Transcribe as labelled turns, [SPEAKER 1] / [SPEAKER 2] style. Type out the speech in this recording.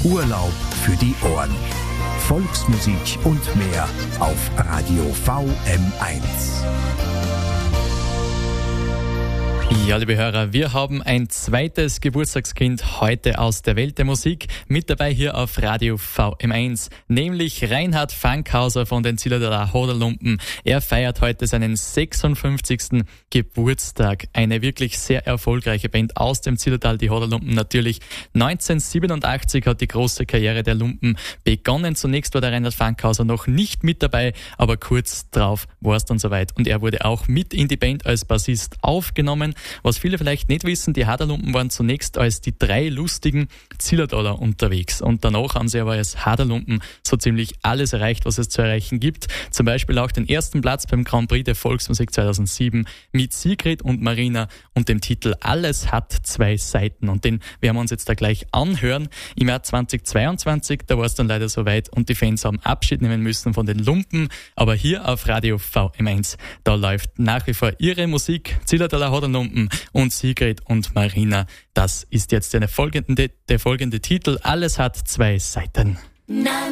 [SPEAKER 1] Urlaub für die Ohren. Volksmusik und mehr auf Radio VM1.
[SPEAKER 2] Ja, liebe Hörer, wir haben ein zweites Geburtstagskind heute aus der Welt der Musik mit dabei hier auf Radio VM1, nämlich Reinhard Fankhauser von den Zillertaler Hoderlumpen. Er feiert heute seinen 56. Geburtstag. Eine wirklich sehr erfolgreiche Band aus dem Zillertal, die Hoderlumpen natürlich. 1987 hat die große Karriere der Lumpen begonnen. Zunächst war der Reinhard Fankhauser noch nicht mit dabei, aber kurz drauf war es dann soweit. Und er wurde auch mit in die Band als Bassist aufgenommen. Was viele vielleicht nicht wissen, die Haderlumpen waren zunächst als die 3 lustigen Zillertaler unterwegs. Und danach haben sie aber als Haderlumpen so ziemlich alles erreicht, was es zu erreichen gibt. Zum Beispiel auch den ersten Platz beim Grand Prix der Volksmusik 2007 mit Sigrid und Marina und dem Titel Alles hat 2 Seiten. Und den werden wir uns jetzt da gleich anhören. Im Jahr 2022, da war es dann leider soweit und die Fans haben Abschied nehmen müssen von den Lumpen. Aber hier auf Radio VM1, da läuft nach wie vor ihre Musik, Zillertaler Hoderlumpen und Sigrid und Marina. Das ist jetzt der folgende Titel. Alles hat 2 Seiten.